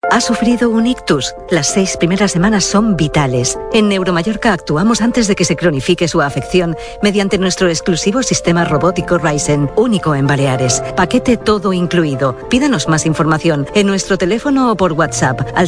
¿Ha sufrido un ictus? Las 6 primeras semanas son vitales. En Neuromallorca actuamos antes de que se cronifique su afección mediante nuestro exclusivo sistema robótico Ryzen, único en Baleares. Paquete todo incluido. Pídanos más información en nuestro teléfono o por WhatsApp al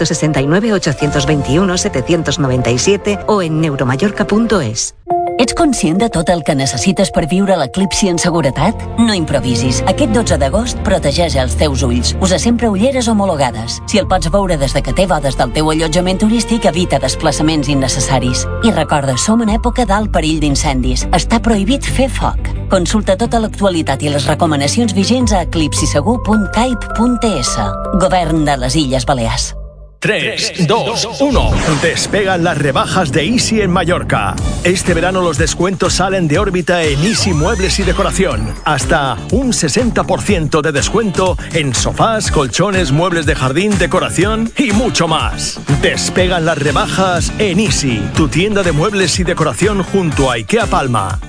669-821-797 o en neuromallorca.es. Ets conscient de tot el que necessites per viure l'eclipsi en seguretat? No improvisis. Aquest 12 d'agost protegeix els teus ulls. Usa sempre ulleres homologades. Si el pots veure des de que té des del teu allotjament turístic, evita desplaçaments innecessaris. I recorda, som en època d'alt perill d'incendis. Està prohibit fer foc. Consulta tota l'actualitat i les recomanacions vigents a eclipsisegur.caip.es. Govern de les Illes Balears. 3, 2, 1. Despegan las rebajas de Easy en Mallorca. Este verano los descuentos salen de órbita en Easy Muebles y Decoración. Hasta un 60% de descuento en sofás, colchones, muebles de jardín, decoración y mucho más. Despegan las rebajas en Easy, tu tienda de muebles y decoración junto a IKEA Palma.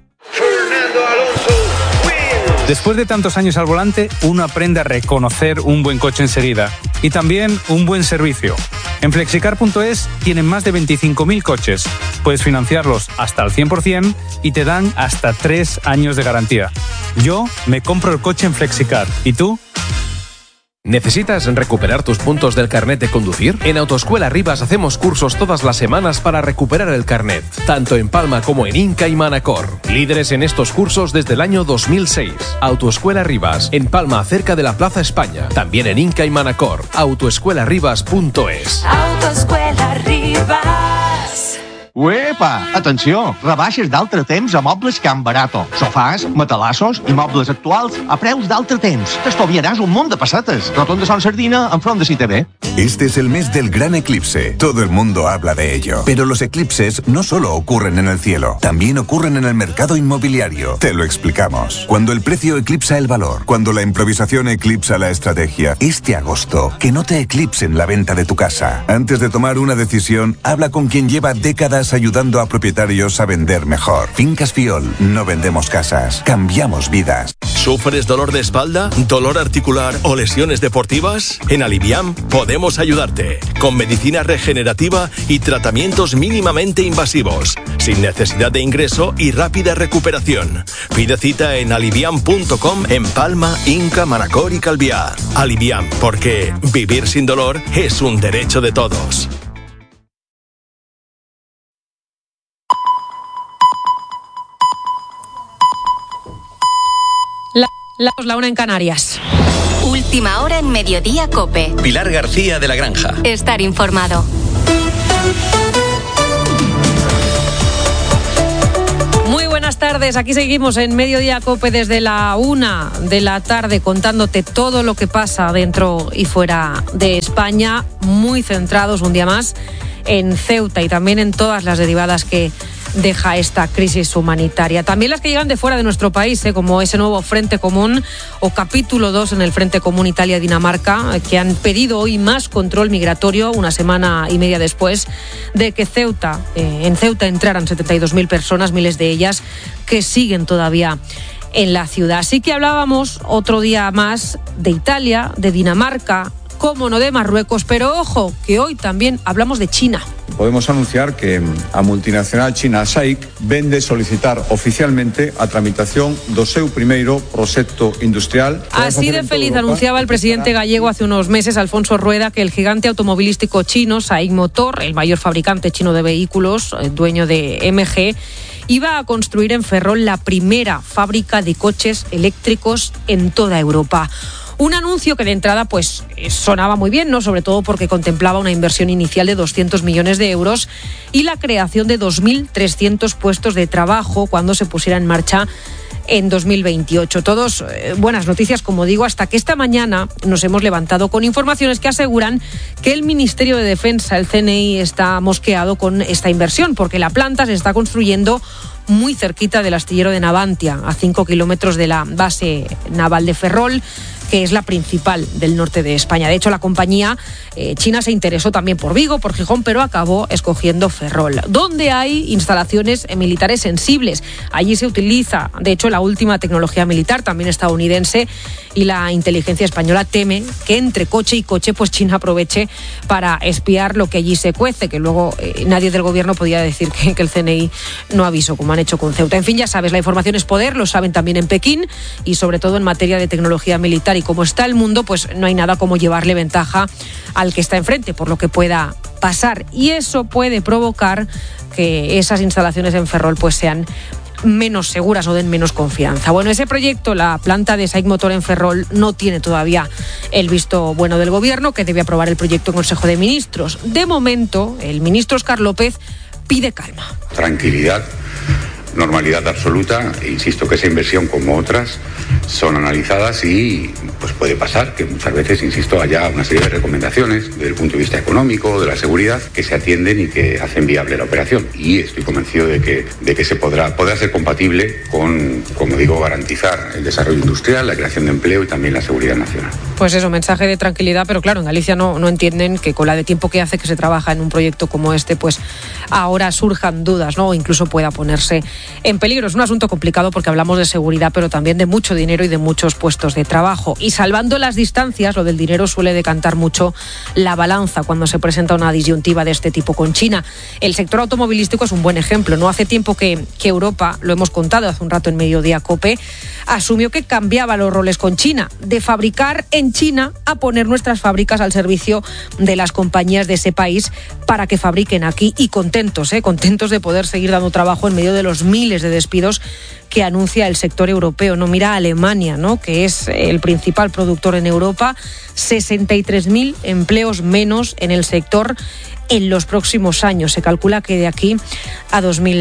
Después de tantos años al volante, uno aprende a reconocer un buen coche enseguida y también un buen servicio. En Flexicar.es tienen más de 25.000 coches. Puedes financiarlos hasta el 100% y te dan hasta 3 años de garantía. Yo me compro el coche en Flexicar. ¿Y tú? ¿Necesitas recuperar tus puntos del carnet de conducir? En Autoescuela Rivas hacemos cursos todas las semanas para recuperar el carnet, tanto en Palma como en Inca y Manacor. Líderes en estos cursos desde el año 2006. Autoescuela Rivas, en Palma, cerca de la Plaza España. También en Inca y Manacor. Autoescuelarivas.es. Autoescuela Rivas. Uepa! Atenció! Rebaixes d'altre temps a Mobles Can Barato. Sofàs, matalassos i mobles actuals a preus d'altre temps. T'estalviaràs un munt de pessetes. Rotonda Son Sardina, enfront de CITV. Este es el mes del gran eclipse. Todo el mundo habla de ello. Pero los eclipses no solo ocurren en el cielo, también ocurren en el mercado inmobiliario. Te lo explicamos. Cuando el precio eclipsa el valor, cuando la improvisación eclipsa la estrategia. Este agosto, que no te eclipsen la venta de tu casa. Antes de tomar una decisión, habla con quien lleva décadas ayudando a propietarios a vender mejor. Fincas Fiol, no vendemos casas, cambiamos vidas. ¿Sufres dolor de espalda, dolor articular o lesiones deportivas? En Aliviam podemos ayudarte con medicina regenerativa y tratamientos mínimamente invasivos, sin necesidad de ingreso y rápida recuperación. Pide cita en aliviam.com en Palma, Inca, Manacor y Calviá. Aliviam, porque vivir sin dolor es un derecho de todos. La una en Canarias. Última hora en Mediodía COPE. Pilar García de la Granja. Estar informado. Muy buenas tardes, aquí seguimos en Mediodía COPE desde la 1 de la tarde contándote todo lo que pasa dentro y fuera de España, muy centrados un día más en Ceuta y también en todas las derivadas que deja esta crisis humanitaria. También las que llegan de fuera de nuestro país, como ese nuevo Frente Común o capítulo 2 en el Frente Común Italia-Dinamarca, que han pedido hoy más control migratorio una semana y media después de que en Ceuta entraran 72.000 personas, miles de ellas que siguen todavía en la ciudad. Así que hablábamos otro día más de Italia, de Dinamarca, cómo no de Marruecos, pero ojo, que hoy también hablamos de China. Podemos anunciar que a multinacional china SAIC vende solicitar oficialmente a tramitación do seu primeiro proxecto industrial. Así de feliz anunciaba el presidente gallego hace unos meses, Alfonso Rueda, que el gigante automovilístico chino SAIC Motor, el mayor fabricante chino de vehículos, dueño de MG, iba a construir en Ferrol la primera fábrica de coches eléctricos en toda Europa. Un anuncio que de entrada pues sonaba muy bien, ¿no? Sobre todo porque contemplaba una inversión inicial de 200 millones de euros y la creación de 2.300 puestos de trabajo cuando se pusiera en marcha en 2028. Todos buenas noticias, como digo, hasta que esta mañana nos hemos levantado con informaciones que aseguran que el Ministerio de Defensa, el CNI, está mosqueado con esta inversión porque la planta se está construyendo muy cerquita del astillero de Navantia, a 5 kilómetros de la base naval de Ferrol, que es la principal del norte de España. De hecho, la compañía china se interesó también por Vigo, por Gijón, pero acabó escogiendo Ferrol, donde hay instalaciones militares sensibles. Allí se utiliza, de hecho, la última tecnología militar, también estadounidense, y la inteligencia española teme que entre coche y coche pues China aproveche para espiar lo que allí se cuece, que luego nadie del gobierno podía decir que el CNI no avisó, como han hecho con Ceuta. En fin, ya sabes, la información es poder, lo saben también en Pekín, y sobre todo en materia de tecnología militar. Y como está el mundo, pues no hay nada como llevarle ventaja al que está enfrente, por lo que pueda pasar. Y eso puede provocar que esas instalaciones en Ferrol pues sean menos seguras o den menos confianza. Bueno, ese proyecto, la planta de SAIC Motor en Ferrol, no tiene todavía el visto bueno del gobierno, que debe aprobar el proyecto en Consejo de Ministros. De momento, el ministro Óscar López pide calma. Tranquilidad, normalidad absoluta. Insisto que esa inversión, como otras, son analizadas y pues puede pasar que muchas veces, insisto, haya una serie de recomendaciones desde el punto de vista económico, de la seguridad, que se atienden y que hacen viable la operación. Y estoy convencido de que se podrá ser compatible con, como digo, garantizar el desarrollo industrial, la creación de empleo y también la seguridad nacional. Pues eso, mensaje de tranquilidad, pero claro, en Galicia no entienden que con la de tiempo que hace que se trabaja en un proyecto como este, pues ahora surjan dudas, ¿no? O incluso pueda ponerse en peligro. Es un asunto complicado porque hablamos de seguridad, pero también de mucho dinero y de muchos puestos de trabajo. Y salvando las distancias, lo del dinero suele decantar mucho la balanza cuando se presenta una disyuntiva de este tipo con China. El sector automovilístico es un buen ejemplo. No hace tiempo que Europa, lo hemos contado hace un rato en Mediodía COPE, asumió que cambiaba los roles con China, de fabricar en China a poner nuestras fábricas al servicio de las compañías de ese país para que fabriquen aquí, y contentos de poder seguir dando trabajo en medio de los miles de despidos que anuncia el sector europeo. No, mira Alemania, ¿no?, que es el principal productor en Europa, 63.000 empleos menos en el sector en los próximos años. Se calcula que de aquí a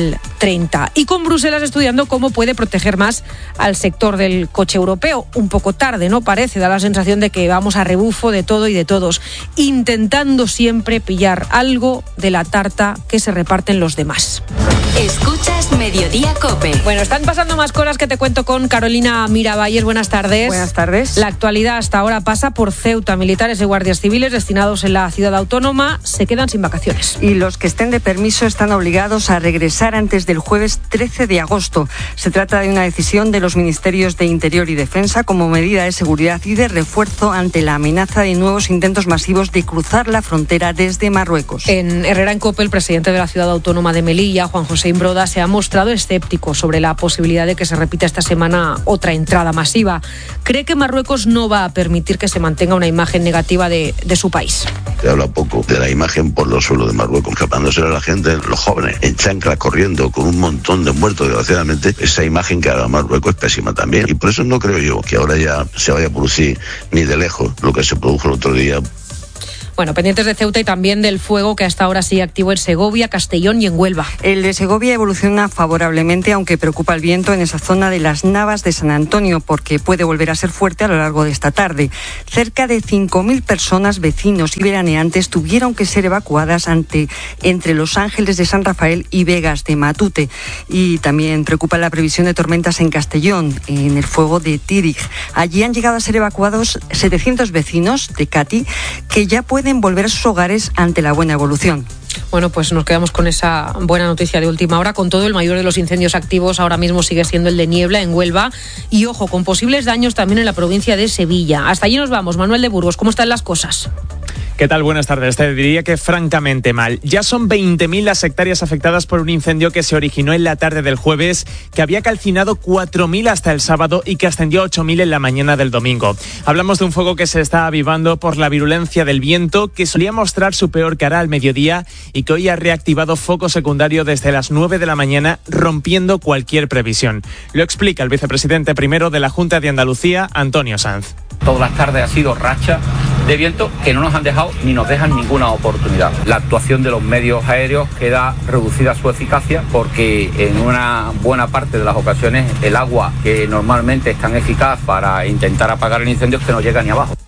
2030. Y con Bruselas estudiando cómo puede proteger más al sector del coche europeo. Un poco tarde, ¿no? Parece, da la sensación de que vamos a rebufo de todo y de todos, intentando siempre pillar algo de la tarta que se reparten los demás. Escuchas Mediodía COPE. Bueno, están pasando más cosas que te cuento con Carolina Miravalles. Buenas tardes. Buenas tardes. La actualidad hasta ahora pasa por Ceuta. Militares y guardias civiles destinados en la ciudad autónoma se quedan sin vacaciones. Y los que estén de permiso están obligados a regresar antes del jueves 13 de agosto. Se trata de una decisión de los ministerios de Interior y Defensa como medida de seguridad y de refuerzo ante la amenaza de nuevos intentos masivos de cruzar la frontera desde Marruecos. En Herrera en COPE, el presidente de la ciudad autónoma de Melilla, Juan José Imbroda, se ha mostrado escéptico sobre la posibilidad de que se repita esta semana otra entrada masiva. Cree que Marruecos no va a permitir que se mantenga una imagen negativa de su país. Se habla poco de la imagen por los suelos de Marruecos, escapándose a la gente, los jóvenes, en chanclas, corriendo, con un montón de muertos, desgraciadamente. Esa imagen que haga Marruecos es pésima también. Y por eso no creo yo que ahora ya se vaya a producir ni de lejos lo que se produjo el otro día. Bueno, pendientes de Ceuta y también del fuego que hasta ahora sigue activo en Segovia, Castellón y en Huelva. El de Segovia evoluciona favorablemente, aunque preocupa el viento en esa zona de las Navas de San Antonio, porque puede volver a ser fuerte a lo largo de esta tarde. Cerca de 5.000 personas, vecinos y veraneantes tuvieron que ser evacuadas entre Los Ángeles de San Rafael y Vegas de Matute. Y también preocupa la previsión de tormentas en Castellón, en el fuego de Tírig. Allí han llegado a ser evacuados 700 vecinos de Cati, que ya pueden volver a sus hogares ante la buena evolución. Bueno, pues nos quedamos con esa buena noticia de última hora. Con todo, el mayor de los incendios activos ahora mismo sigue siendo el de Niebla en Huelva, y ojo, con posibles daños también en la provincia de Sevilla. Hasta allí nos vamos. Manuel de Burgos, ¿cómo están las cosas? ¿Qué tal? Buenas tardes. Te diría que francamente mal. Ya son 20.000 las hectáreas afectadas por un incendio que se originó en la tarde del jueves, que había calcinado 4.000 hasta el sábado y que ascendió a 8.000 en la mañana del domingo. Hablamos de un fuego que se está avivando por la virulencia del viento, que solía mostrar su peor cara al mediodía y que hoy ha reactivado foco secundario desde las 9 de la mañana, rompiendo cualquier previsión. Lo explica el vicepresidente primero de la Junta de Andalucía, Antonio Sanz. Todas las tardes ha sido racha de viento que no nos han dejado ni nos dejan ninguna oportunidad. La actuación de los medios aéreos queda reducida su eficacia porque en una buena parte de las ocasiones el agua que normalmente es tan eficaz para intentar apagar el incendio es que no llega ni abajo.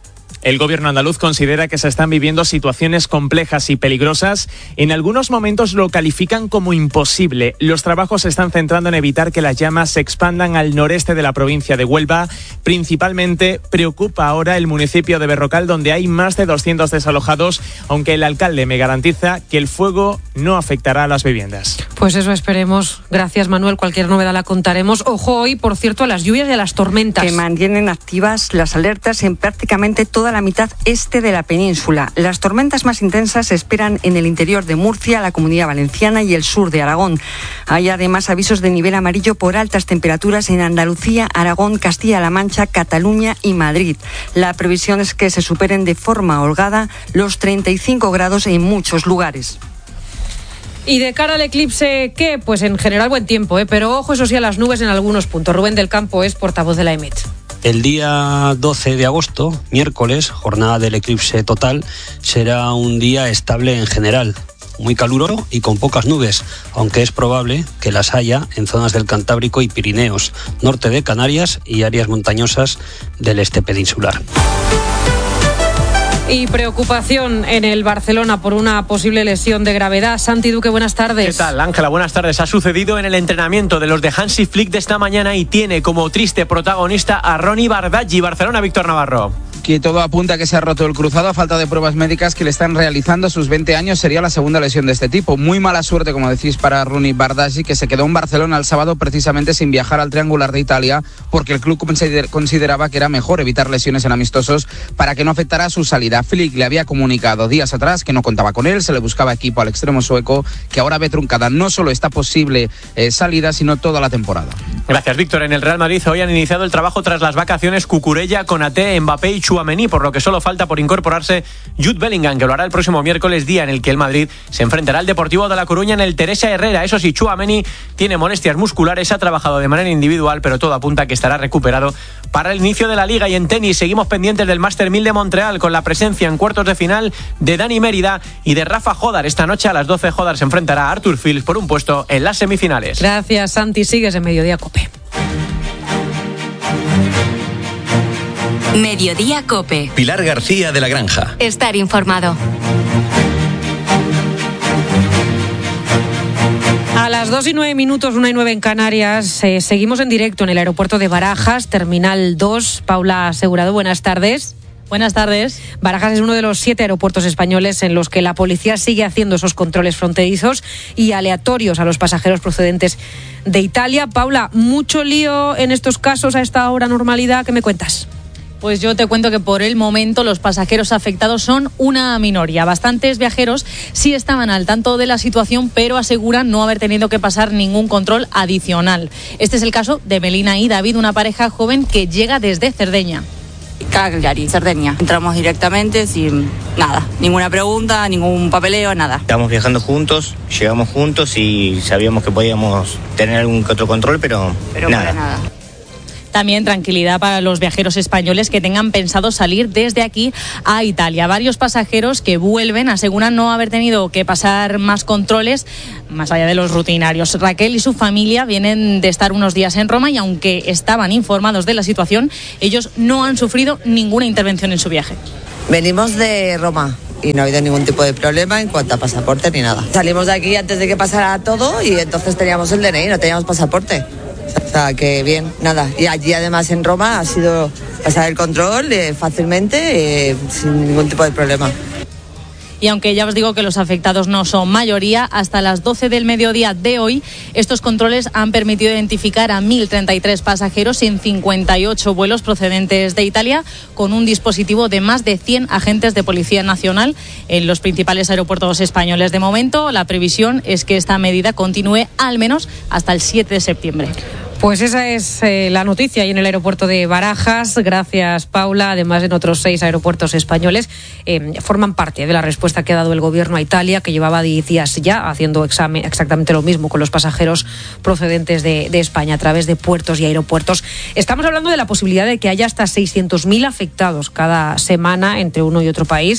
El gobierno andaluz considera que se están viviendo situaciones complejas y peligrosas. En algunos momentos lo califican como imposible. Los trabajos se están centrando en evitar que las llamas se expandan al noreste de la provincia de Huelva. Principalmente preocupa ahora el municipio de Berrocal, donde hay más de 200 desalojados, aunque el alcalde me garantiza que el fuego no afectará a las viviendas. Pues eso esperemos. Gracias, Manuel. Cualquier novedad la contaremos. Ojo hoy, por cierto, a las lluvias y a las tormentas. Que mantienen activas las alertas en prácticamente toda la mitad este de la península. Las tormentas más intensas se esperan en el interior de Murcia, la Comunidad Valenciana y el sur de Aragón. Hay además avisos de nivel amarillo por altas temperaturas en Andalucía, Aragón, Castilla-La Mancha, Cataluña y Madrid. La previsión es que se superen de forma holgada los 35 grados en muchos lugares. Y de cara al eclipse, ¿qué? Pues en general buen tiempo, pero ojo, eso sí, a las nubes en algunos puntos. Rubén del Campo es portavoz de la EMET. El día 12 de agosto, miércoles, jornada del eclipse total, será un día estable en general, muy caluroso y con pocas nubes, aunque es probable que las haya en zonas del Cantábrico y Pirineos, norte de Canarias y áreas montañosas del este peninsular. Y preocupación en el Barcelona por una posible lesión de gravedad. Santi Duque, buenas tardes. ¿Qué tal, Ángela? Buenas tardes. Ha sucedido en el entrenamiento de los de Hansi Flick de esta mañana y tiene como triste protagonista a Ronnie Bardghji. Barcelona, Víctor Navarro. Que todo apunta a que se ha roto el cruzado a falta de pruebas médicas que le están realizando. A sus 20 años sería la segunda lesión de este tipo. Muy mala suerte, como decís, para Ronnie Bardghji, que se quedó en Barcelona el sábado precisamente sin viajar al Triangular de Italia, porque el club consideraba que era mejor evitar lesiones en amistosos para que no afectara su salida. Flick le había comunicado días atrás que no contaba con él, se le buscaba equipo al extremo sueco, que ahora ve truncada no solo esta posible salida, sino toda la temporada. Gracias, Víctor. En el Real Madrid hoy han iniciado el trabajo tras las vacaciones Cucurella, Konaté, Mbappé y Tchouaméni, por lo que solo falta por incorporarse Jude Bellingham, que lo hará el próximo miércoles, día en el que el Madrid se enfrentará al Deportivo de La Coruña en el Teresa Herrera. Eso sí, Tchouaméni tiene molestias musculares, ha trabajado de manera individual, pero todo apunta a que estará recuperado para el inicio de la Liga. Y en tenis seguimos pendientes del Master 1000 de Montreal, con la presencia en cuartos de final de Dani Mérida y de Rafa Jodar. Esta noche a las 12 Jodar se enfrentará a Arthur Fils por un puesto en las semifinales. Gracias, Santi. Sigues en Mediodía COPE. Mediodía COPE. Pilar García de la Granja. Estar informado. A las 2:09, 1:09 en Canarias, seguimos en directo en el aeropuerto de Barajas, Terminal 2. Paula Asegurado, buenas tardes. Buenas tardes. Barajas es uno de los 7 aeropuertos españoles en los que la policía sigue haciendo esos controles fronterizos y aleatorios a los pasajeros procedentes de Italia. Paula, mucho lío en estos casos a esta hora normalidad. ¿Qué me cuentas? Pues yo te cuento que por el momento los pasajeros afectados son una minoría. Bastantes viajeros sí estaban al tanto de la situación, pero aseguran no haber tenido que pasar ningún control adicional. Este es el caso de Melina y David, una pareja joven que llega desde Cerdeña. Cagliari, Cerdeña. Entramos directamente sin nada, ninguna pregunta, ningún papeleo, nada. Estábamos viajando juntos, llegamos juntos y sabíamos que podíamos tener algún que otro control, pero nada. También tranquilidad para los viajeros españoles que tengan pensado salir desde aquí a Italia. Varios pasajeros que vuelven aseguran no haber tenido que pasar más controles más allá de los rutinarios. Raquel y su familia vienen de estar unos días en Roma y aunque estaban informados de la situación, ellos no han sufrido ninguna intervención en su viaje. Venimos de Roma y no ha habido ningún tipo de problema en cuanto a pasaporte ni nada. Salimos de aquí antes de que pasara todo y entonces teníamos el DNI, no teníamos pasaporte. O sea, que bien, nada. Y allí además en Roma ha sido pasar el control fácilmente, sin ningún tipo de problema. Y aunque ya os digo que los afectados no son mayoría, hasta las 12 del mediodía de hoy, estos controles han permitido identificar a 1.033 pasajeros en 58 vuelos procedentes de Italia, con un dispositivo de más de 100 agentes de Policía Nacional en los principales aeropuertos españoles. De momento, la previsión es que esta medida continúe al menos hasta el 7 de septiembre. Pues esa es la noticia ahí en el aeropuerto de Barajas. Gracias, Paula. Además, en otros 6 aeropuertos españoles forman parte de la respuesta que ha dado el gobierno a Italia, que llevaba 10 días ya haciendo exactamente lo mismo con los pasajeros procedentes de España a través de puertos y aeropuertos. Estamos hablando de la posibilidad de que haya hasta 600.000 afectados cada semana entre uno y otro país.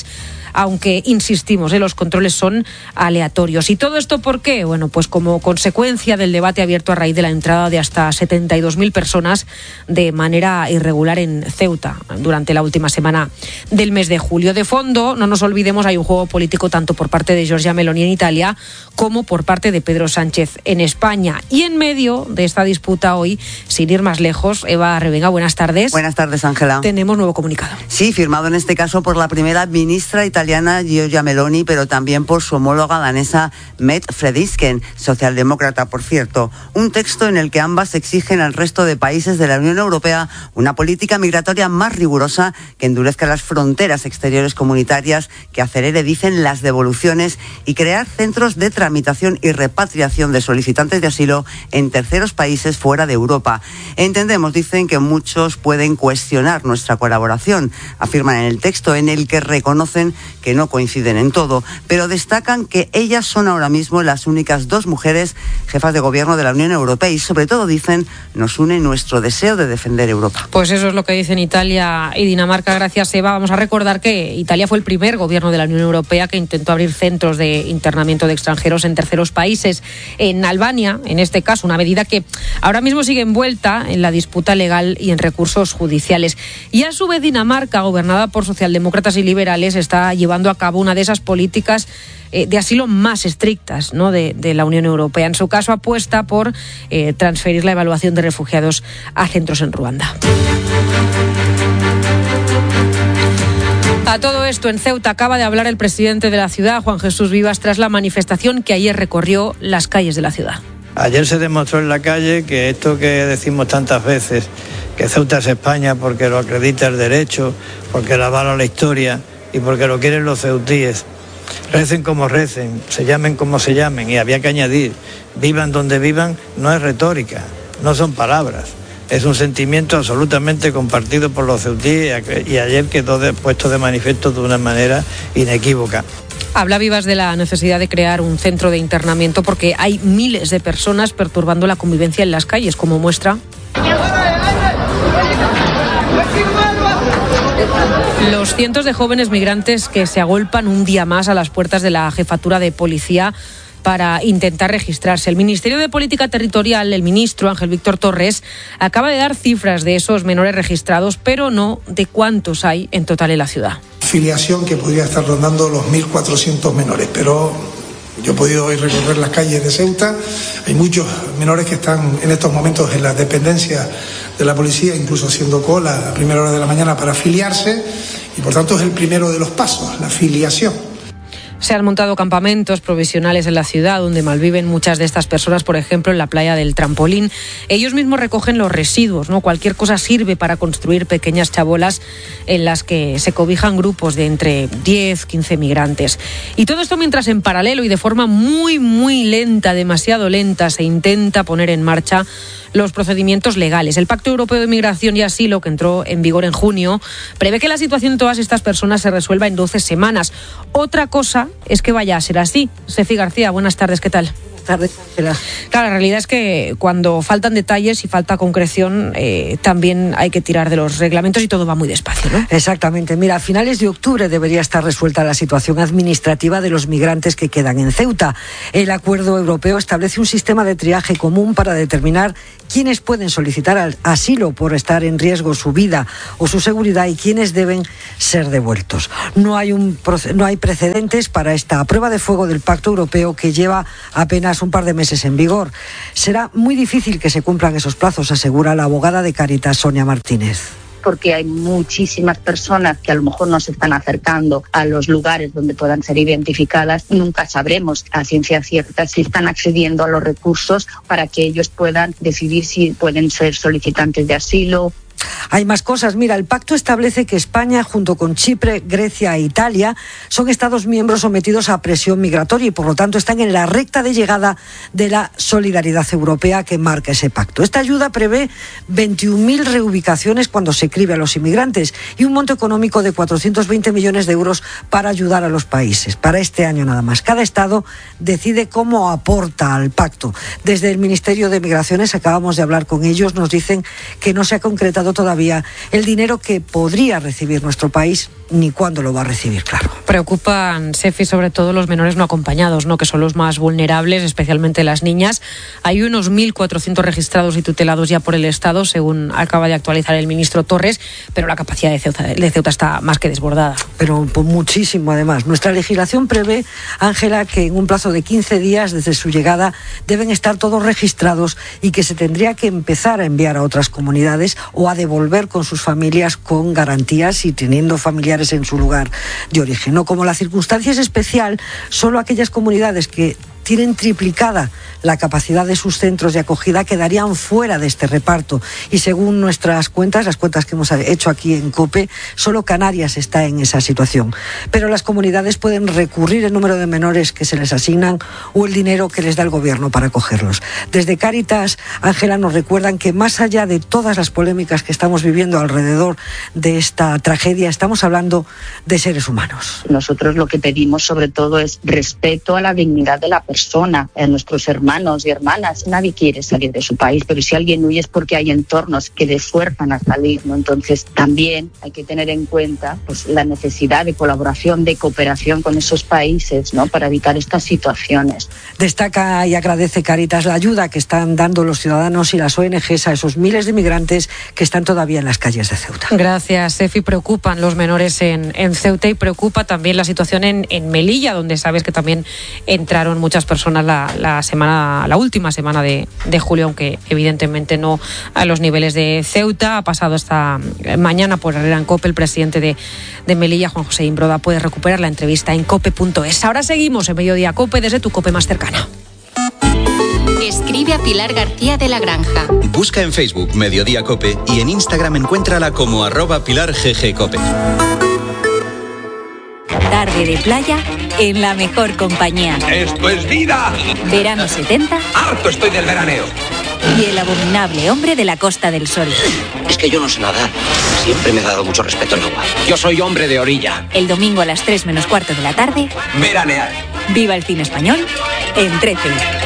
aunque insistimos, los controles son aleatorios. ¿Y todo esto por qué? Bueno, pues como consecuencia del debate abierto a raíz de la entrada de hasta 72.000 personas de manera irregular en Ceuta durante la última semana del mes de julio. De fondo, no nos olvidemos, hay un juego político tanto por parte de Giorgia Meloni en Italia como por parte de Pedro Sánchez en España. Y en medio de esta disputa hoy, sin ir más lejos, Eva Revenga, buenas tardes. Buenas tardes, Ángela. Tenemos nuevo comunicado. Sí, firmado en este caso por la primera ministra italiana Giorgia Meloni, pero también por su homóloga danesa Mette Frederiksen, socialdemócrata, por cierto. Un texto en el que ambas exigen al resto de países de la Unión Europea una política migratoria más rigurosa que endurezca las fronteras exteriores comunitarias, que acelere, dicen, las devoluciones y crear centros de tramitación y repatriación de solicitantes de asilo en terceros países fuera de Europa. Entendemos, dicen, que muchos pueden cuestionar nuestra colaboración, afirman en el texto, en el que reconocen que no coinciden en todo, pero destacan que ellas son ahora mismo las únicas dos mujeres jefas de gobierno de la Unión Europea y sobre todo, dicen, nos une nuestro deseo de defender Europa. Pues eso es lo que dicen Italia y Dinamarca. Gracias, Eva. Vamos a recordar que Italia fue el primer gobierno de la Unión Europea que intentó abrir centros de internamiento de extranjeros en terceros países. En Albania, en este caso, una medida que ahora mismo sigue envuelta en la disputa legal y en recursos judiciales. Y a su vez Dinamarca, gobernada por socialdemócratas y liberales, está llevando a cabo una de esas políticas de asilo más estrictas, ¿no?, de la Unión Europea. En su caso apuesta por transferir la evaluación de refugiados a centros en Ruanda. A todo esto, en Ceuta acaba de hablar el presidente de la ciudad, Juan Jesús Vivas, tras la manifestación que ayer recorrió las calles de la ciudad. Ayer se demostró en la calle que esto que decimos tantas veces, que Ceuta es España porque lo acredita el derecho, porque lo avala la historia y porque lo quieren los ceutíes. Recen como recen, se llamen como se llamen, y había que añadir, vivan donde vivan, no es retórica, no son palabras. Es un sentimiento absolutamente compartido por los ceutíes y ayer quedó puesto de manifiesto de una manera inequívoca. Habla Vivas de la necesidad de crear un centro de internamiento porque hay miles de personas perturbando la convivencia en las calles, como muestra los cientos de jóvenes migrantes que se agolpan un día más a las puertas de la jefatura de policía para intentar registrarse. El Ministerio de Política Territorial, el ministro Ángel Víctor Torres, acaba de dar cifras de esos menores registrados, pero no de cuántos hay en total en la ciudad. Filiación que podría estar rondando los 1.400 menores, pero yo he podido hoy recorrer las calles de Ceuta. Hay muchos menores que están en estos momentos en las dependencias de la policía, incluso haciendo cola a primera hora de la mañana para afiliarse, y por tanto es el primero de los pasos, la filiación. Se han montado campamentos provisionales en la ciudad donde malviven muchas de estas personas, por ejemplo, en la playa del Trampolín. Ellos mismos recogen los residuos, ¿no? Cualquier cosa sirve para construir pequeñas chabolas en las que se cobijan grupos de entre 10, 15 migrantes. Y todo esto mientras en paralelo y de forma muy, muy lenta, demasiado lenta, se intenta poner en marcha los procedimientos legales. El Pacto Europeo de Migración y Asilo, que entró en vigor en junio, prevé que la situación de todas estas personas se resuelva en 12 semanas. Otra cosa es que vaya a ser así. Sefi García, buenas tardes, ¿qué tal? Tardes, Ángela. Claro, la realidad es que cuando faltan detalles y falta concreción, también hay que tirar de los reglamentos y todo va muy despacio, ¿no? Exactamente. Mira, a finales de octubre debería estar resuelta la situación administrativa de los migrantes que quedan en Ceuta. El acuerdo europeo establece un sistema de triaje común para determinar quiénes pueden solicitar asilo por estar en riesgo su vida o su seguridad y quiénes deben ser devueltos. No hay precedentes para esta prueba de fuego del Pacto Europeo que lleva apenas un par de meses en vigor. Será muy difícil que se cumplan esos plazos, asegura la abogada de Cáritas, Sonia Martínez. Porque hay muchísimas personas que a lo mejor no se están acercando a los lugares donde puedan ser identificadas. Nunca sabremos a ciencia cierta si están accediendo a los recursos para que ellos puedan decidir si pueden ser solicitantes de asilo. Hay más cosas. Mira, el pacto establece que España, junto con Chipre, Grecia e Italia, son Estados miembros sometidos a presión migratoria y, por lo tanto, están en la recta de llegada de la solidaridad europea que marca ese pacto. Esta ayuda prevé 21.000 reubicaciones cuando se cribe a los inmigrantes y un monto económico de 420 millones de euros para ayudar a los países. Para este año nada más. Cada Estado decide cómo aporta al pacto. Desde el Ministerio de Migraciones acabamos de hablar con ellos. Nos dicen que no se ha concretado llegado todavía el dinero que podría recibir nuestro país, ni cuándo lo va a recibir, claro. Preocupan, Sefi, sobre todo los menores no acompañados, ¿no?, que son los más vulnerables, especialmente las niñas. Hay unos 1.400 registrados y tutelados ya por el Estado, según acaba de actualizar el ministro Torres, pero la capacidad de Ceuta está más que desbordada. Pero por muchísimo, además. Nuestra legislación prevé, Ángela, que en un plazo de 15 días desde su llegada deben estar todos registrados y que se tendría que empezar a enviar a otras comunidades o a devolver con sus familias con garantías y teniendo familiares en su lugar de origen. No, como la circunstancia es especial, solo aquellas comunidades que tienen triplicada la capacidad de sus centros de acogida quedarían fuera de este reparto. Y según nuestras cuentas, las cuentas que hemos hecho aquí en COPE, solo Canarias está en esa situación. Pero las comunidades pueden recurrir el número de menores que se les asignan o el dinero que les da el gobierno para acogerlos. Desde Cáritas, Ángela, nos recuerdan que más allá de todas las polémicas que estamos viviendo alrededor de esta tragedia, estamos hablando de seres humanos. Nosotros lo que pedimos sobre todo es respeto a la dignidad de la persona, a nuestros hermanos y hermanas. Nadie quiere salir de su país, pero si alguien huye es porque hay entornos que le fuerzan a salir, ¿no? Entonces también hay que tener en cuenta pues la necesidad de colaboración, de cooperación con esos países, ¿no?, para evitar estas situaciones. Destaca y agradece Cáritas la ayuda que están dando los ciudadanos y las ONGs a esos miles de migrantes que están todavía en las calles de Ceuta. Gracias, Sefi. Preocupan los menores en Ceuta y preocupa también la situación en Melilla, donde sabes que también entraron muchas personas la última semana de julio, aunque evidentemente no a los niveles de Ceuta. Ha pasado esta mañana por Herrera en COPE el presidente de Melilla, Juan José Imbroda. Puedes recuperar la entrevista en cope.es. Ahora seguimos en Mediodía COPE desde tu COPE más cercana. Escribe a Pilar García de la Granja. Busca en Facebook Mediodía COPE y en Instagram encuéntrala como @PilarGGCOPE. Tarde de playa en la mejor compañía. ¡Esto es vida! Verano 70. ¡Harto estoy del veraneo! Y el abominable hombre de la Costa del Sol. Es que yo no sé nadar. Siempre me ha dado mucho respeto el agua. Yo soy hombre de orilla. El domingo a las 3 menos cuarto de la tarde. Veranear. Viva el cine español en 13.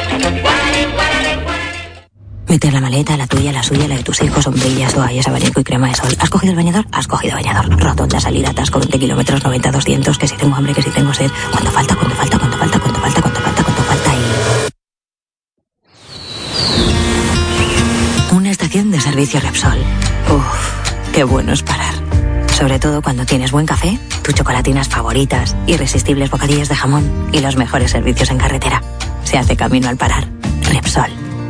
Meter la maleta, la tuya, la suya, la de tus hijos, sombrillas, toallas, abanico y crema de sol. ¿Has cogido el bañador? Has cogido bañador. Rotonda, salida, atasco, 20 kilómetros, 90, 200, que si tengo hambre, que si tengo sed. ¿Cuánto falta? ¿Cuánto falta? ¿Cuánto falta? ¿Cuánto falta? ¿Cuánto falta? ¿Cuánto falta? Y... una estación de servicio Repsol. Uf, qué bueno es parar. Sobre todo cuando tienes buen café, tus chocolatinas favoritas, irresistibles bocadillos de jamón y los mejores servicios en carretera. Se hace camino al parar. Repsol.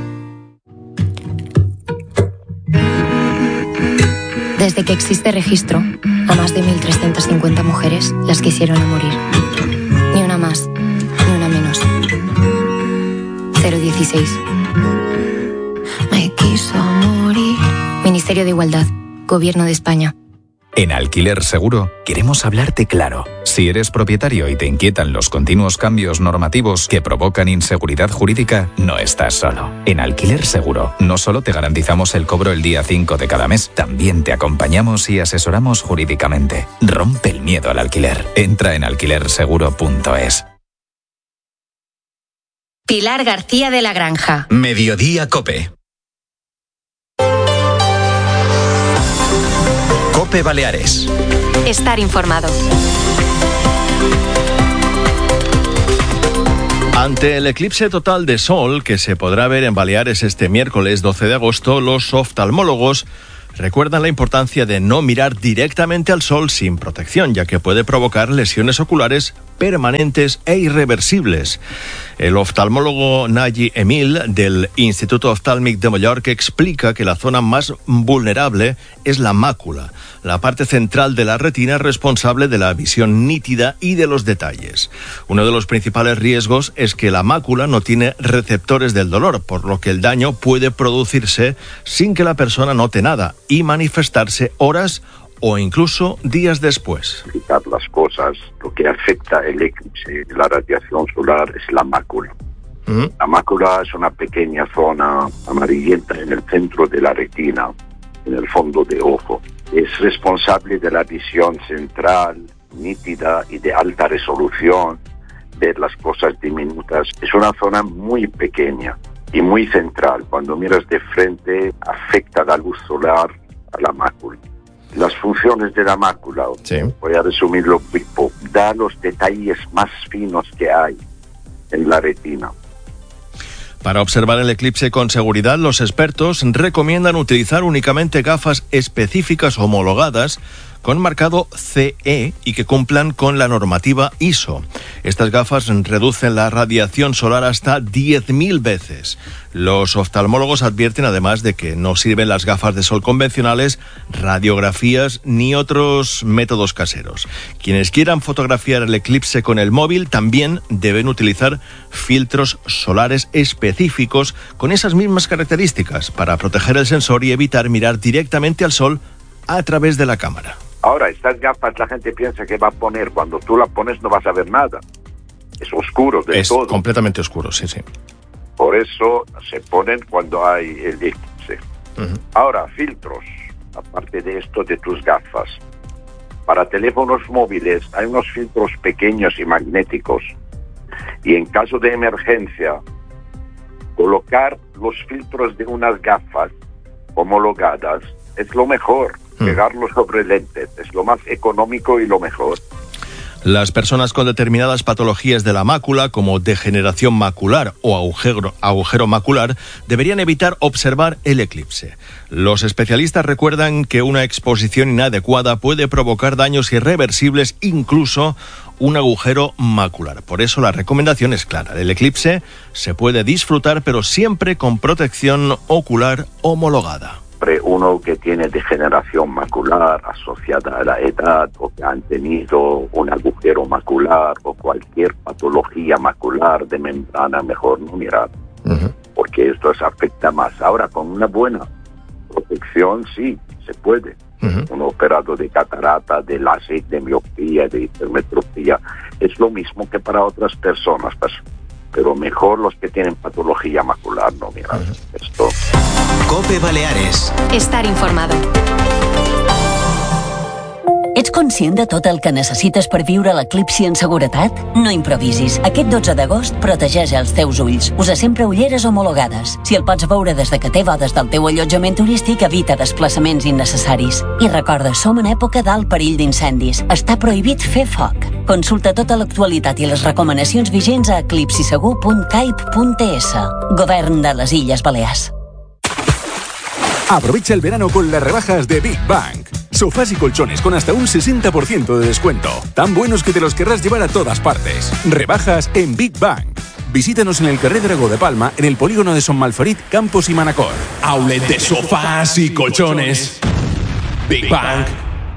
Desde que existe registro, a más de 1.350 mujeres las quisieron a morir. Ni una más, ni una menos. 016. Me quiso morir. Ministerio de Igualdad, Gobierno de España. En Alquiler Seguro queremos hablarte claro. Si eres propietario y te inquietan los continuos cambios normativos que provocan inseguridad jurídica, no estás solo. En Alquiler Seguro no solo te garantizamos el cobro el día 5 de cada mes, también te acompañamos y asesoramos jurídicamente. Rompe el miedo al alquiler. Entra en alquilerseguro.es. Pilar García de la Granja. Mediodía COPE. COPE Baleares. Estar informado. Ante el eclipse total de sol que se podrá ver en Baleares este miércoles 12 de agosto, los oftalmólogos recuerdan la importancia de no mirar directamente al sol sin protección, ya que puede provocar lesiones oculares permanentes e irreversibles. El oftalmólogo Nagy Emil del Instituto Oftàlmic de Mallorca explica que la zona más vulnerable es la mácula, la parte central de la retina responsable de la visión nítida y de los detalles. Uno de los principales riesgos es que la mácula no tiene receptores del dolor, por lo que el daño puede producirse sin que la persona note nada y manifestarse horas o incluso días después. Las cosas, lo que afecta el eclipse, la radiación solar, es la mácula. La mácula es una pequeña zona amarillenta en el centro de la retina, en el fondo de ojo. Es responsable de la visión central, nítida y de alta resolución, ver las cosas diminutas. Es una zona muy pequeña y muy central. Cuando miras de frente, afecta la luz solar a la mácula. Las funciones de la mácula, sí. Voy a resumirlo, da los detalles más finos que hay en la retina. Para observar el eclipse con seguridad, los expertos recomiendan utilizar únicamente gafas específicas homologadas con marcado CE y que cumplan con la normativa ISO. Estas gafas reducen la radiación solar hasta 10.000 veces. Los oftalmólogos advierten además de que no sirven las gafas de sol convencionales, radiografías ni otros métodos caseros. Quienes quieran fotografiar el eclipse con el móvil también deben utilizar filtros solares específicos con esas mismas características para proteger el sensor y evitar mirar directamente al sol a través de la cámara. Ahora, estas gafas la gente piensa que va a poner, cuando tú las pones no vas a ver nada. Es oscuro de todo. Es completamente oscuro, sí. Por eso se ponen cuando hay el eclipse. Uh-huh. Ahora, filtros, aparte de esto de tus gafas. Para teléfonos móviles hay unos filtros pequeños y magnéticos. Y en caso de emergencia, colocar los filtros de unas gafas homologadas es lo mejor. Pegarlo sobre lentes es lo más económico y lo mejor. Las personas con determinadas patologías de la mácula, como degeneración macular o agujero macular, deberían evitar observar el eclipse. Los especialistas recuerdan que una exposición inadecuada puede provocar daños irreversibles, incluso un agujero macular. Por eso la recomendación es clara. El eclipse se puede disfrutar, pero siempre con protección ocular homologada. Uno que tiene degeneración macular asociada a la edad o que han tenido un agujero macular o cualquier patología macular de membrana, mejor no mirar, porque esto se afecta más. Ahora, con una buena protección, sí, se puede. Un operado de catarata, de LASIK, de miopía, de hipermetropía, es lo mismo que para otras personas, pero mejor los que tienen patología macular no miran esto. COPE Baleares. Estar informado. Ets conscient de tot el que necessites per viure l'eclipsi en seguretat? No improvisis. Aquest 12 d'agost protegeix els teus ulls. Usa sempre ulleres homologades. Si el pots veure des de que té bodes del teu allotjament turístic, evita desplaçaments innecessaris. I recorda, som en època d'alt perill d'incendis. Està prohibit fer foc. Consulta tota l'actualitat i les recomanacions vigents a eclipsisegur.caip.es. Govern de les Illes Balears. Aprovecha el verano con las rebajas de Big Bang. Sofás y colchones con hasta un 60% de descuento. Tan buenos que te los querrás llevar a todas partes. Rebajas en Big Bang. Visítanos en el carrer Dragó de Palma, en el polígono de Son Malferit, Campos y Manacor. Outlet de sofás y colchones. Big Bang.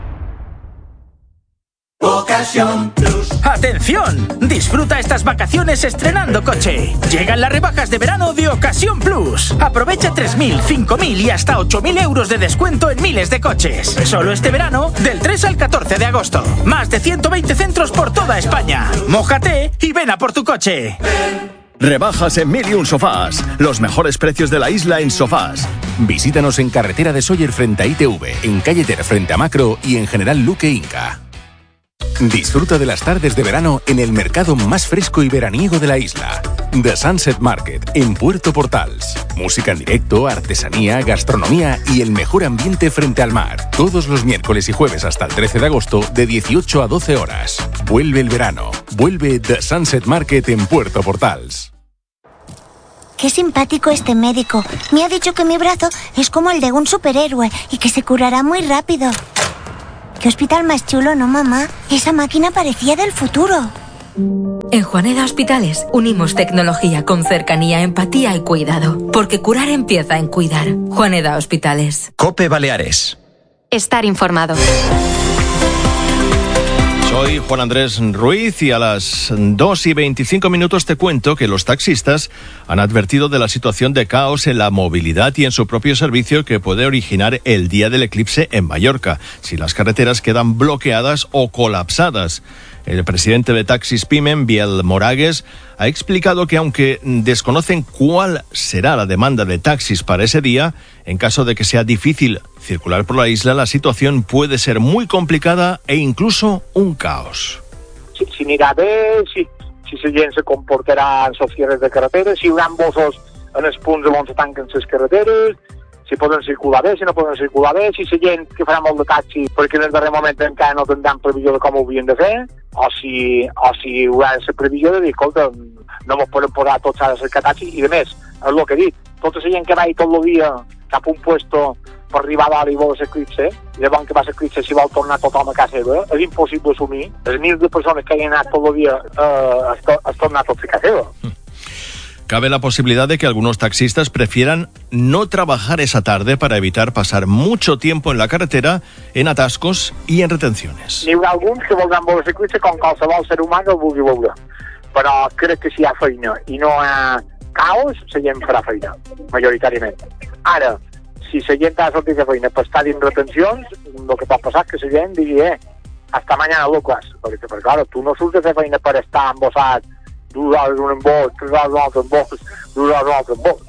Ocasión Plus. ¡Atención! Disfruta estas vacaciones estrenando coche. Llegan las rebajas de verano de Ocasión Plus. Aprovecha 3.000, 5.000 y hasta 8.000 euros de descuento en miles de coches. Solo este verano, del 3 al 14 de agosto. Más de 120 centros por toda España. Mójate y ven a por tu coche. Rebajas en 1001 Sofás. Los mejores precios de la isla en sofás. Visítanos en carretera de Sóller frente a ITV, en calle Ter frente a Macro y en General Luque Inca. Disfruta de las tardes de verano en el mercado más fresco y veraniego de la isla. The Sunset Market, en Puerto Portals. Música en directo, artesanía, gastronomía y el mejor ambiente frente al mar. Todos los miércoles y jueves hasta el 13 de agosto, de 18 a 12 horas. Vuelve el verano. Vuelve The Sunset Market en Puerto Portals. Qué simpático este médico. Me ha dicho que mi brazo es como el de un superhéroe y que se curará muy rápido. Qué hospital más chulo, ¿no, mamá? Esa máquina parecía del futuro. En Juaneda Hospitales unimos tecnología con cercanía, empatía y cuidado. Porque curar empieza en cuidar. Juaneda Hospitales. COPE Baleares. Estar informado. Soy Juan Andrés Ruiz y a las 2:25 te cuento que los taxistas han advertido de la situación de caos en la movilidad y en su propio servicio que puede originar el día del eclipse en Mallorca, si las carreteras quedan bloqueadas o colapsadas. El presidente de Taxis Pimen, Biel Moragues, ha explicado que aunque desconocen cuál será la demanda de taxis para ese día, en caso de que sea difícil circular por la isla, la situación puede ser muy complicada e incluso un caos. Si anirà bé, si la gent se comportarà en els cierres de carreteres, si hi haurà bossos en els punts on se tanquen les carreteres, si poden circular bé, si no poden circular bé, si la gent que farà molt de taxi perquè en el darrer moment encara no tindran previsió de com ho havien de fer, o si haurà de ser previsió de dir, escolta, no mos podem posar tots a cercar taxi, i a més, és el que he dit, tota la gent que va tot el dia cap a un puesto per arribar a dalt i vol l'eclipse, i llavors que va l'eclipse si vol tornar tothom a casa seva, és impossible assumir. Les mils de persones que han anat tot el dia es tornar tots a casa seva. Cabe la posibilidad de que algunos taxistas prefieran no trabajar esa tarde para evitar pasar mucho tiempo en la carretera, en atascos y en retenciones. N'hi haurà alguns que voldran veure l'eclipse com qualsevol ser humà que el vulgui veure, però crec que si hi ha feina i no hi ha caos, la gent farà feina, majoritàriament. Ara, si la gent ha de sortir de feina per estar dins retencions, el que pot passar és que la gent digui, hasta mañana, Lucas, perquè clar, tu no surts de fer feina per estar embossat 2 hores un embol, 3 hores un altre embol, 2 hores un altre embol.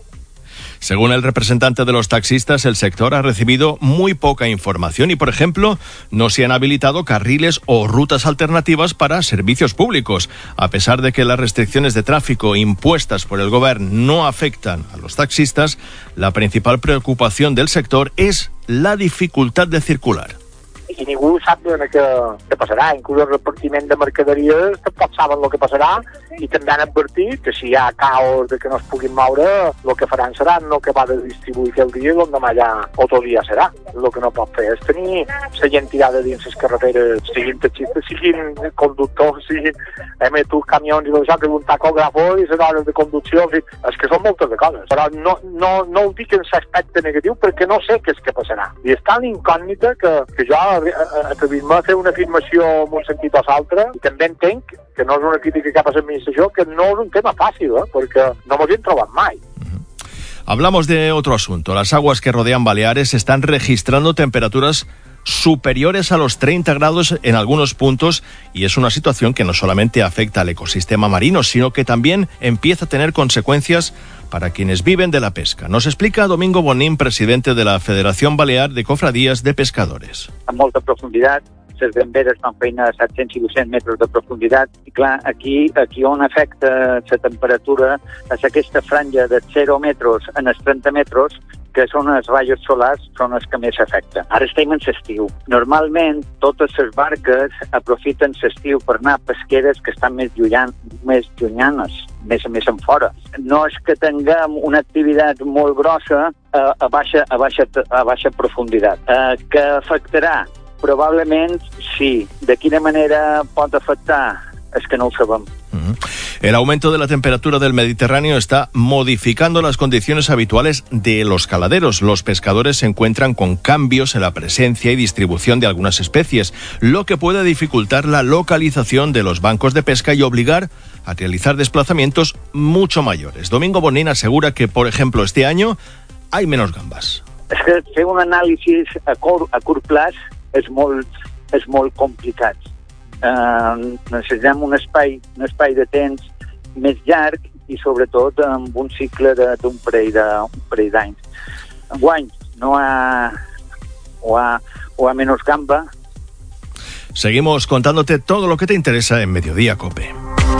Según el representante de los taxistas, el sector ha recibido muy poca información y, por ejemplo, no se han habilitado carriles o rutas alternativas para servicios públicos. A pesar de que las restricciones de tráfico impuestas por el gobierno no afectan a los taxistas, la principal preocupación del sector es la dificultad de circular. I ningú sap què passarà, inclús el repartiment de mercaderies tampoc saben el que passarà i també han advertit que si hi ha caos de que no es puguin moure, el que faran serà no acabar de distribuir aquell dia i demà ja otro dia serà. El que no pot fer és tenir la gent tirada dins les carreteres, siguin taxistes, siguin conductors, siguin emetus, camions i això, que un tacògrafo i les hores de conducció, en fi, és que són moltes de coses. Però no ho dic en l'aspecte negatiu perquè no sé què és que passarà. I és tan incògnita que jo atrevir-me a fer una afirmació en un sentit o l'altre, i també entenc que no és una crítica cap a l'administració, que no és un tema fàcil, perquè no m'ho he trobat mai. Hablamos de otro asunto. Las aguas que rodean Baleares están registrando temperaturas superiores a los 30 grados en algunos puntos, y es una situación que no solamente afecta al ecosistema marino, sino que también empieza a tener consecuencias para quienes viven de la pesca. Nos explica Domingo Bonín, presidente de la Federación Balear de Cofradías de Pescadores. A molta profunditat, les gamberes fan feina a 700 i 200 metres de profunditat, i clar, aquí on afecta la temperatura és aquesta franja de 0 metres en els 30 metres, que són els rajos solars, són els que més afecten. Ara estem en l'estiu. Normalment, totes les barques aprofiten l'estiu per anar a pesqueres que estan més llunyanes, més en fora. No és que tinguem una activitat molt grossa a baixa profunditat. Que afectarà? Probablement sí. De quina manera pot afectar? Es que no lo sabemos. El aumento de la temperatura del Mediterráneo está modificando las condiciones habituales de los caladeros. Los pescadores se encuentran con cambios en la presencia y distribución de algunas especies, lo que puede dificultar la localización de los bancos de pesca y obligar a realizar desplazamientos mucho mayores. Domingo Bonín asegura que, por ejemplo, este año hay menos gambas. És que fer un anàlisi a curt plaç és molt complicat. Necessitem un espai de temps més llarg i sobretot amb un cicle d'un parell d'anys. Enguany no hi ha menys gamba. Seguimos contándote todo lo que te interesa en Mediodía COPE.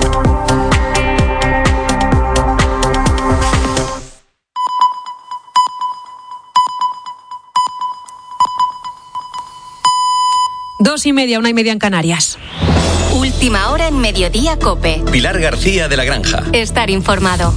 Dos y media, 1:30 en Canarias. Última hora en Mediodía COPE. Pilar García de la Granja. Estar informado.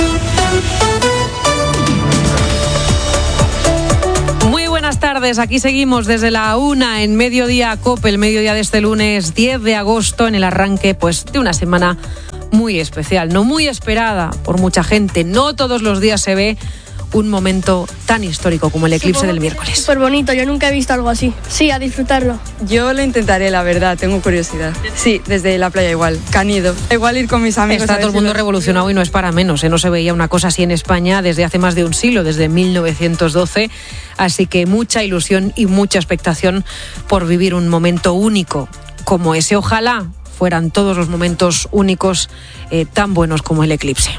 Muy buenas tardes, aquí seguimos desde la 1 en Mediodía COPE, el mediodía de este lunes 10 de agosto, en el arranque de una semana muy especial, no muy esperada por mucha gente. No todos los días se ve un momento tan histórico como el eclipse del miércoles. Súper bonito, yo nunca he visto algo así. Sí, a disfrutarlo. Yo lo intentaré, la verdad, tengo curiosidad. Sí, desde la playa igual, Canido. Igual ir con mis amigos. Está todo el mundo revolucionado y no es para menos, No se veía una cosa así en España desde hace más de un siglo, desde 1912. Así que mucha ilusión y mucha expectación por vivir un momento único como ese. Ojalá fueran todos los momentos únicos tan buenos como el eclipse.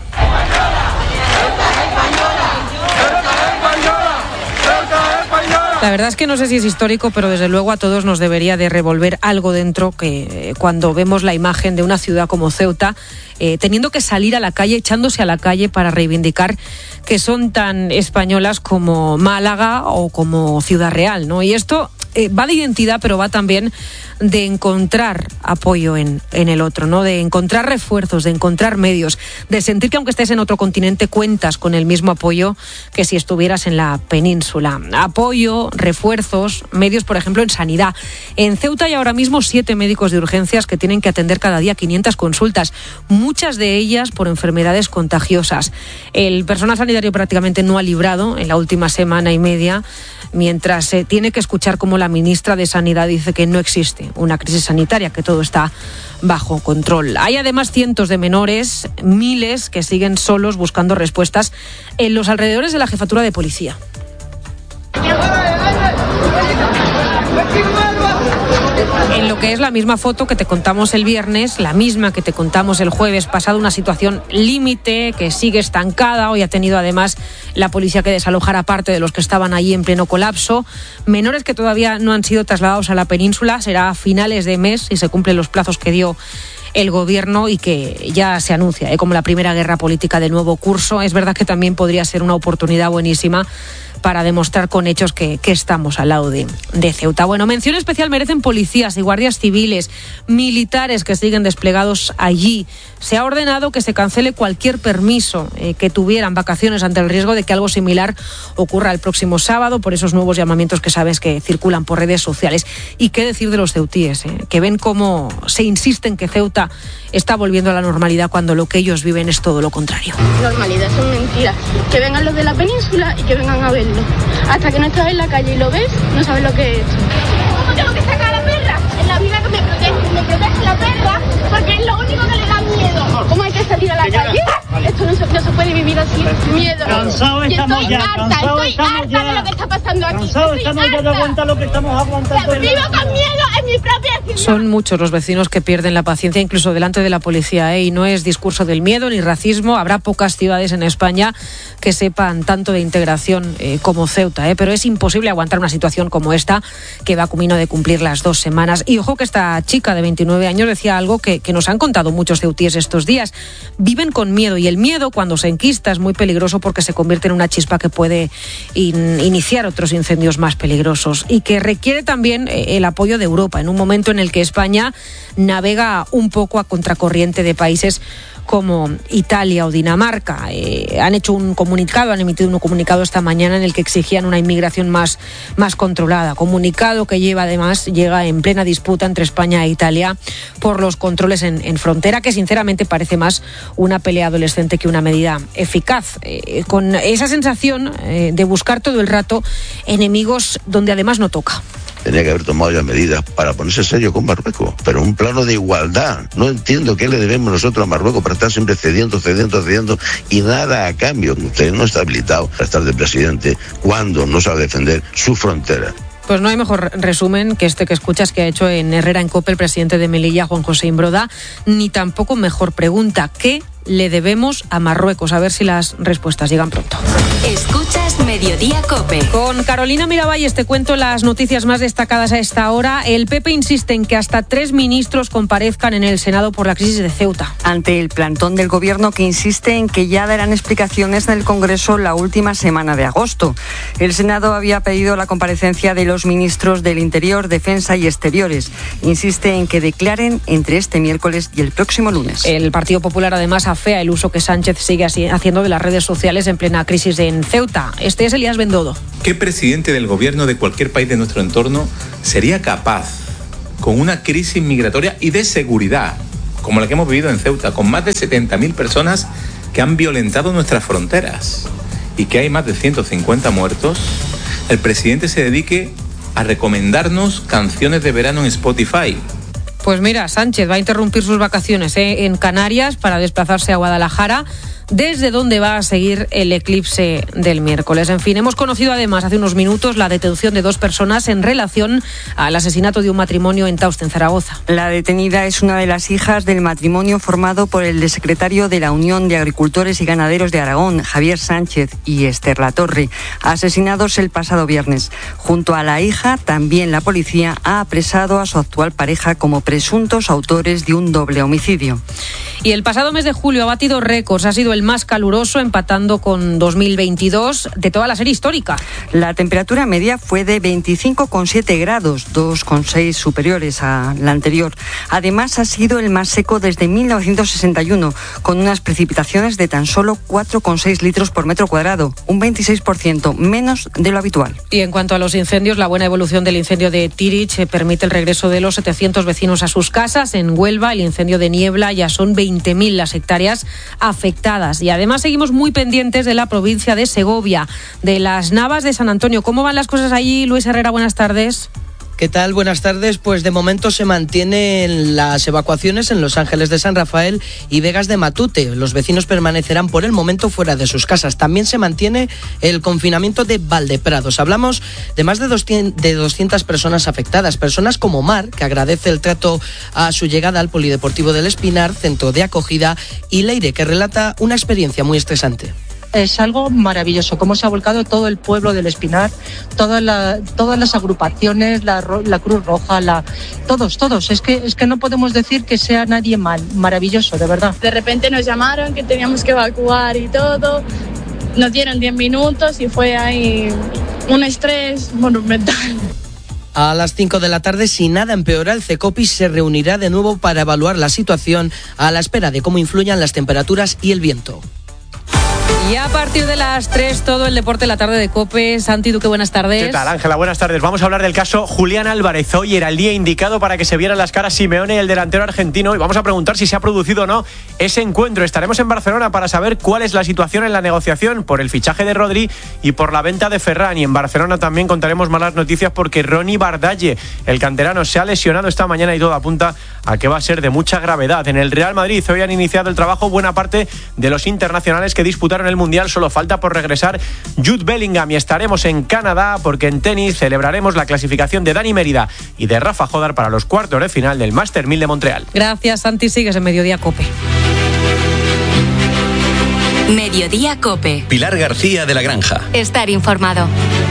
La verdad es que no sé si es histórico, pero desde luego a todos nos debería de revolver algo dentro que cuando vemos la imagen de una ciudad como Ceuta, teniendo que salir a la calle, echándose a la calle para reivindicar que son tan españolas como Málaga o como Ciudad Real, ¿no? Y esto va de identidad, pero va también de encontrar apoyo en el otro, ¿no? De encontrar refuerzos, de encontrar medios, de sentir que aunque estés en otro continente cuentas con el mismo apoyo que si estuvieras en la península. Apoyo, refuerzos, medios, por ejemplo, en sanidad. En Ceuta hay ahora mismo 7 médicos de urgencias que tienen que atender cada día 500 consultas, muchas de ellas por enfermedades contagiosas. El personal sanitario prácticamente no ha librado en la última semana y media, mientras se tiene que escuchar cómo la ministra de Sanidad dice que no existe una crisis sanitaria, que todo está bajo control. Hay además cientos de menores, miles que siguen solos buscando respuestas en los alrededores de la jefatura de policía. En lo que es la misma foto que te contamos el viernes, la misma que te contamos el jueves pasado, una situación límite que sigue estancada. Hoy ha tenido además la policía que desalojar a parte de los que estaban allí en pleno colapso. Menores que todavía no han sido trasladados a la península, será a finales de mes si se cumplen los plazos que dio el gobierno y que ya se anuncia como la primera guerra política del nuevo curso. Es verdad que también podría ser una oportunidad buenísima para demostrar con hechos que estamos al lado de Ceuta. Bueno, mención especial merecen policías y guardias civiles, militares que siguen desplegados allí. Se ha ordenado que se cancele cualquier permiso que tuvieran vacaciones ante el riesgo de que algo similar ocurra el próximo sábado, por esos nuevos llamamientos que sabes que circulan por redes sociales. Y qué decir de los ceutíes, que ven cómo se insiste en que Ceuta está volviendo a la normalidad cuando lo que ellos viven es todo lo contrario. Normalidad, son mentiras. Que vengan los de la península y que vengan a verlo. Hasta que no estás en la calle y lo ves, no sabes lo que es esto. ¿Cómo tengo que sacar a la perra? Es la vida que me protege la perra, porque es lo único que le da miedo. ¿Cómo hay que salir a la calle? Esto no se puede vivir así, miedo. Cansado estamos ya, estoy harta de lo que está pasando aquí. Cansado estamos ya de aguantar lo que estamos aguantando. Vivo con miedo en mi propia ciudad. Son muchos los vecinos que pierden la paciencia incluso delante de la policía, y no es discurso del miedo ni racismo. Habrá pocas ciudades en España que sepan tanto de integración como Ceuta, pero es imposible aguantar una situación como esta, que va camino de cumplir las 2 semanas. Y ojo que esta chica de 29 años decía algo que nos han contado muchos ceutíes estos días. Viven con miedo, y el miedo cuando se enquista es muy peligroso porque se convierte en una chispa que puede iniciar otros incendios más peligrosos, y que requiere también el apoyo de Europa en un momento en el que España navega un poco a contracorriente de países como Italia o Dinamarca. Han emitido un comunicado esta mañana en el que exigían una inmigración más controlada. Comunicado que llega en plena disputa entre España e Italia por los controles en frontera, que sinceramente parece más una pelea adolescente que una medida eficaz. Con esa sensación de buscar todo el rato enemigos donde además no toca. Tenía que haber tomado ya medidas para ponerse serio con Marruecos, pero un plano de igualdad. No entiendo qué le debemos nosotros a Marruecos para estar siempre cediendo y nada a cambio. Usted no está habilitado para estar de presidente cuando no sabe defender su frontera. Pues no hay mejor resumen que este que escuchas, que ha hecho en Herrera en COPE el presidente de Melilla, Juan José Imbroda, ni tampoco mejor pregunta. ¿Qué le debemos a Marruecos? A ver si las respuestas llegan pronto. Escuchas Mediodía COPE. Con Carolina Miravalles te cuento las noticias más destacadas a esta hora. El PP insiste en que hasta 3 ministros comparezcan en el Senado por la crisis de Ceuta. Ante el plantón del Gobierno, que insiste en que ya darán explicaciones en el Congreso la última semana de agosto. El Senado había pedido la comparecencia de los ministros del Interior, Defensa y Exteriores. Insiste en que declaren entre este miércoles y el próximo lunes. El Partido Popular además afea el uso que Sánchez sigue haciendo de las redes sociales en plena crisis en Ceuta. Este es Elías Bendodo. ¿Qué presidente del gobierno de cualquier país de nuestro entorno sería capaz, con una crisis migratoria y de seguridad, como la que hemos vivido en Ceuta, con más de 70.000 personas que han violentado nuestras fronteras y que hay más de 150 muertos, el presidente se dedique a recomendarnos canciones de verano en Spotify? Pues mira, Sánchez va a interrumpir sus vacaciones en Canarias para desplazarse a Guadalajara, desde donde va a seguir el eclipse del miércoles. En fin, hemos conocido además hace unos minutos la detención de 2 personas en relación al asesinato de un matrimonio en Tauste, en Zaragoza. La detenida es una de las hijas del matrimonio formado por el secretario de la Unión de Agricultores y Ganaderos de Aragón, Javier Sánchez, y Esther Latorre, asesinados el pasado viernes. Junto a la hija, también la policía ha apresado a su actual pareja como presuntos autores de un doble homicidio. Y el pasado mes de julio ha batido récords, ha sido el más caluroso, empatando con 2022 de toda la serie histórica. La temperatura media fue de 25,7 grados, 2,6 superiores a la anterior. Además, ha sido el más seco desde 1961, con unas precipitaciones de tan solo 4,6 litros por metro cuadrado, un 26% menos de lo habitual. Y en cuanto a los incendios, la buena evolución del incendio de Tirich permite el regreso de los 700 vecinos a sus casas. En Huelva, el incendio de Niebla, ya son 20.000 las hectáreas afectadas. Y además seguimos muy pendientes de la provincia de Segovia, de las Navas de San Antonio. ¿Cómo van las cosas allí? Luis Herrera, buenas tardes. ¿Qué tal? Buenas tardes. Pues de momento se mantienen las evacuaciones en Los Ángeles de San Rafael y Vegas de Matute. Los vecinos permanecerán por el momento fuera de sus casas. También se mantiene el confinamiento de Valdeprados. Hablamos de más de 200 personas afectadas. Personas como Mar, que agradece el trato a su llegada al Polideportivo del Espinar, centro de acogida, y Leire, que relata una experiencia muy estresante. Es algo maravilloso, cómo se ha volcado todo el pueblo del Espinar, todas las agrupaciones, la Cruz Roja, todos. Es que no podemos decir que sea nadie mal, maravilloso, de verdad. De repente nos llamaron que teníamos que evacuar y todo, nos dieron 10 minutos y fue ahí un estrés monumental. A las 5 de la tarde, si nada empeora, el CECOPI se reunirá de nuevo para evaluar la situación a la espera de cómo influyan las temperaturas y el viento. Y a partir de las 3, todo el deporte, la tarde de COPE. Santi Duque, buenas tardes. ¿Qué tal, Ángela? Buenas tardes. Vamos a hablar del caso Julián Álvarez. Hoy era el día indicado para que se vieran las caras Simeone y el delantero argentino, y vamos a preguntar si se ha producido o no ese encuentro. Estaremos en Barcelona para saber cuál es la situación en la negociación por el fichaje de Rodri y por la venta de Ferran. Y en Barcelona también contaremos malas noticias porque Ronny Bardalle, el canterano, se ha lesionado esta mañana y todo apunta a que va a ser de mucha gravedad. En el Real Madrid hoy han iniciado el trabajo buena parte de los internacionales que disputaron el Mundial. Solo falta por regresar Jude Bellingham, y estaremos en Canadá porque en tenis celebraremos la clasificación de Dani Mérida y de Rafa Jodar para los cuartos de final del Master 1000 de Montreal. Gracias, Santi. Sigues en Mediodía COPE. Mediodía COPE. Pilar García de la Granja. Estar informado.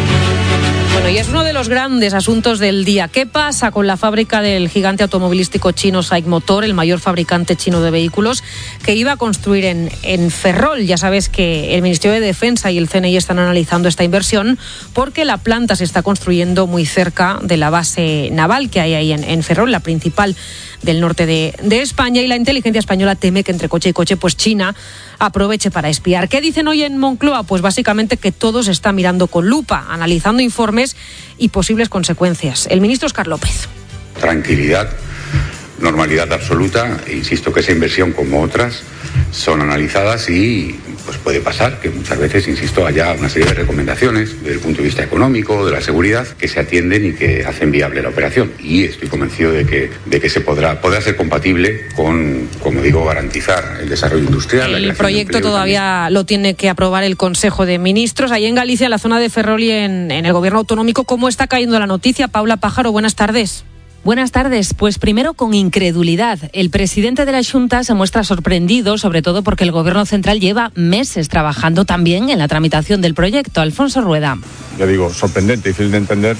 Bueno, y es uno de los grandes asuntos del día. ¿Qué pasa con la fábrica del gigante automovilístico chino SAIC Motor, el mayor fabricante chino de vehículos, que iba a construir en Ferrol? Ya sabes que el Ministerio de Defensa y el CNI están analizando esta inversión porque la planta se está construyendo muy cerca de la base naval que hay ahí en Ferrol, la principal del norte de España, y la inteligencia española teme que entre coche y coche pues China aproveche para espiar. ¿Qué dicen hoy en Moncloa? Pues básicamente que todo se está mirando con lupa, analizando informes y posibles consecuencias. El ministro Óscar López. Tranquilidad, normalidad absoluta. Insisto que esa inversión, como otras, son analizadas y pues puede pasar que muchas veces, insisto, haya una serie de recomendaciones desde el punto de vista económico, de la seguridad, que se atienden y que hacen viable la operación. Y estoy convencido de que se podrá ser compatible con, como digo, garantizar el desarrollo industrial. El proyecto todavía lo tiene que aprobar el Consejo de Ministros. Ahí en Galicia, en la zona de Ferrol y en el gobierno autonómico, ¿cómo está cayendo la noticia? Paula Pájaro, buenas tardes. Buenas tardes. Pues primero con incredulidad. El presidente de la Xunta se muestra sorprendido, sobre todo porque el Gobierno central lleva meses trabajando también en la tramitación del proyecto. Alfonso Rueda. Ya digo, sorprendente, difícil de entender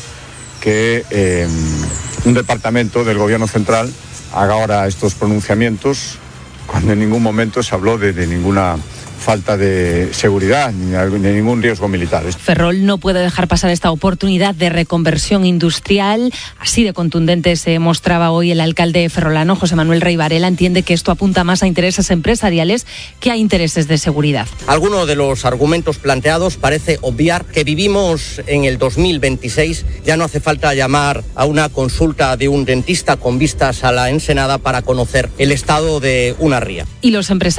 que un departamento del Gobierno central haga ahora estos pronunciamientos cuando en ningún momento se habló de ninguna falta de seguridad ni de ningún riesgo militar. Ferrol no puede dejar pasar esta oportunidad de reconversión industrial. Así de contundente se mostraba hoy el alcalde ferrolano, José Manuel Rey Varela. Entiende que esto apunta más a intereses empresariales que a intereses de seguridad. Alguno de los argumentos planteados parece obviar que vivimos en el 2026. Ya no hace falta llamar a una consulta de un dentista con vistas a la Ensenada para conocer el estado de una ría. Y los empresarios